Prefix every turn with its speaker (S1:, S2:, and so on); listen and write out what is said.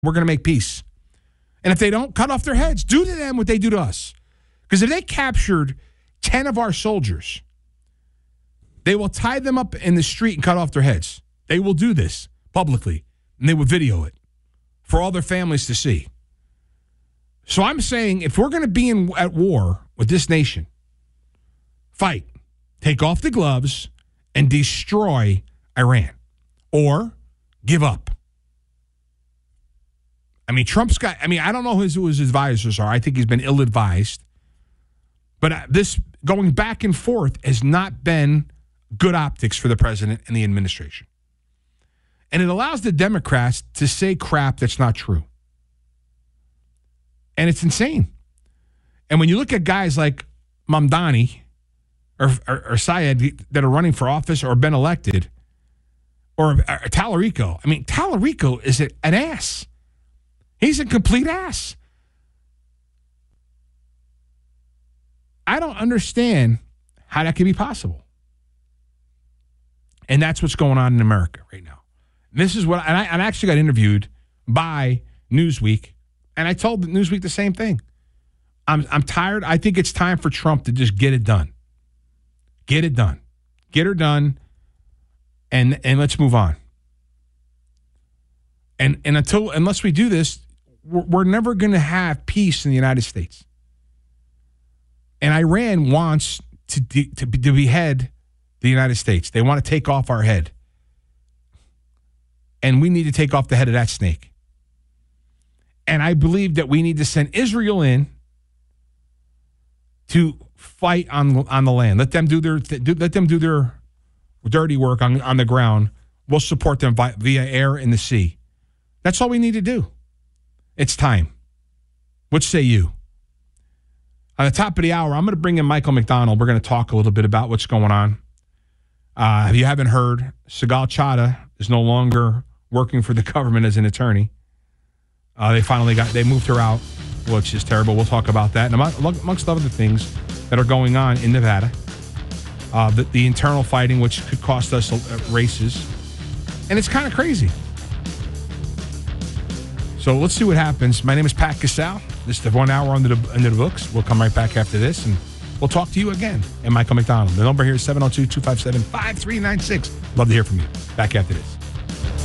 S1: We're going to make peace. And if they don't, cut off their heads. Do to them what they do to us. Because if they captured 10 of our soldiers, they will tie them up in the street and cut off their heads. They will do this publicly, and they will video it for all their families to see. So I'm saying if we're going to be at war with this nation, fight, take off the gloves, and destroy Iran. Or give up. I mean, I don't know who his advisors are. I think he's been ill-advised. But this going back and forth has not been good optics for the president and the administration. And it allows the Democrats to say crap that's not true. And it's insane. And when you look at guys like Mamdani or Syed that are running for office or been elected, or Tallarico. I mean, Tallarico is an ass. He's a complete ass. I don't understand how that could be possible. And that's what's going on in America right now. This is what, and I actually got interviewed by Newsweek, and I told Newsweek the same thing. I'm tired. I think it's time for Trump to just get it done. Get it done. Get her done, and let's move on. And unless we do this, we're never going to have peace in the United States. And Iran wants to behead the United States. They want to take off our head. And we need to take off the head of that snake. And I believe that we need to send Israel in to fight on the land. Let them do their dirty work on the ground. We'll support them via air and the sea. That's all we need to do. It's time. What say you? On the top of the hour, I'm going to bring in Michael McDonald. We're going to talk a little bit about what's going on. If you haven't heard, Sigal Chattah is no longer working for the government as an attorney. They moved her out, which is terrible. We'll talk about that. And amongst other things that are going on in Nevada, the internal fighting, which could cost us races. And it's kind of crazy. So let's see what happens. My name is Pat Casale. This is the 1 hour under the books. We'll come right back after this, and we'll talk to you again. And Michael McDonald. The number here is 702-257-5396. Love to hear from you. Back after this.